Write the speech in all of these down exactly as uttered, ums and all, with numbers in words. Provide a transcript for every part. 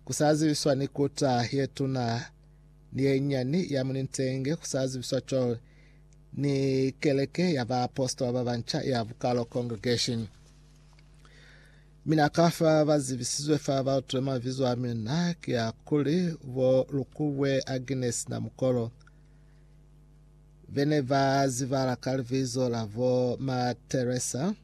kusazi viswa nikuta yetu na nienyani ya mnintenge kusazi viswa cho ni keleke ya va aposto wa babancha ya Vukalo Congregation. Mina kafa vazivisizwe fa va utrema vizu amina kia kuli vo lukuwe Agnes na mkolo. Vene va zivara kalvizo la vo ma Teresa.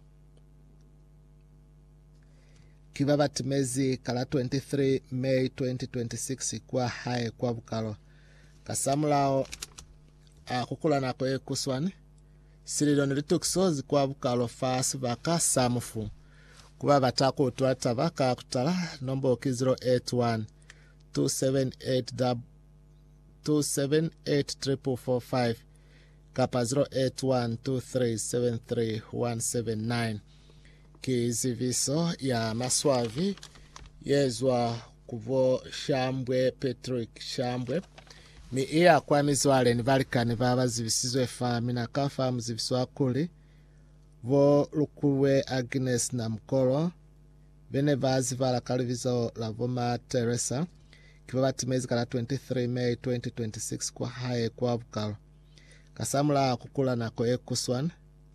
Kiva batimezi kala twenty-three May twenty twenty-six kwa hae kwa Vukalo. Kasamulao a kukula na kwe kuswani. Silidoni lituksozi kwa Vukalo fasi vaka samufu. Kuwa batako utuata vaka kutala nombo ki zero eight one two seven eight two seven eight triple four five kapa zero eight one two three seven three one seven nine. Kiziviso ya maswavi yezwa kuvo Shambwe Patrick Shambwe ni iya kwa mizwale ni valikani vava zivisizwe fa mina kafa mziviswa kuli vo lukuwe Agnes na mkolo. Vene vazi vala kalivizo la voma Teresa kiva batimezi kala twenty-three May twenty twenty-six kwa hae kwa Vukalo. Kasamula kukula na koe kuswan.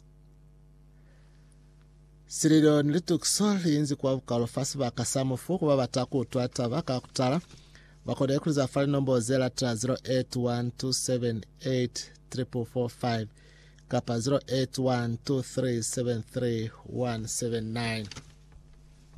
Silido nilitukso liinzi kwa Vukalo fasi vaka samufu kuwa batako utuata vaka kutala. Wakode kuliza fali nombo zero eight one two seven eight triple four five kapa zero eight one two three seven three one seven nine.